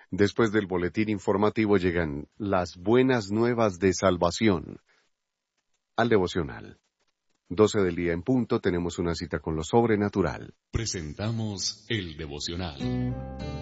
Después del boletín informativo llegan las buenas nuevas de salvación al devocional. 12 del día en punto, tenemos una cita con lo sobrenatural. Presentamos el devocional.